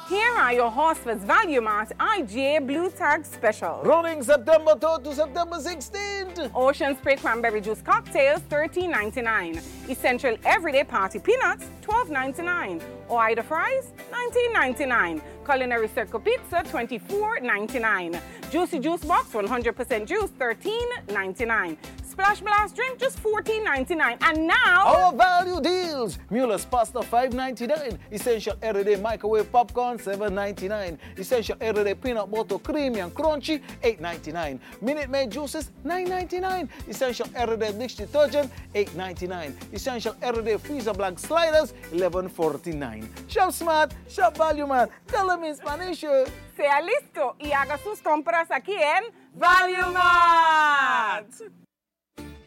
Here are your Horsford's Value Mart IGA Blue Tag Special. Running September 3rd to September 16th. Ocean Spray Cranberry Juice Cocktails, $13.99. Essential Everyday Party Peanuts, $12.99. Or Ida Fries, $19.99. Culinary Circle Pizza, $24.99. Juicy Juice Box, 100% juice, $13.99. Splash Blast Drink, just $14.99. And now... our value deals. Mueller's Pasta, $5.99. Essential Everyday Microwave Popcorn, $7.99. Essential Everyday Peanut Butter Creamy and Crunchy, $8.99. Minute Maid Juices, $9.99. Essential Everyday Dish Detergent, $8.99. Essential Everyday Freezer Blank Sliders, $11.49. Shop smart, shop value man. Tell them in Spanish. Sea listo y haga sus compras aquí en Value Mart.